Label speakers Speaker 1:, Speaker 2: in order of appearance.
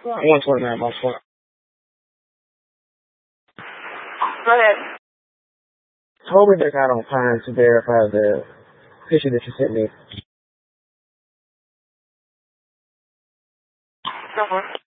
Speaker 1: 129 by 20.
Speaker 2: Go ahead.
Speaker 1: Hold me back out on time to verify the picture that you sent me.
Speaker 2: Go for it.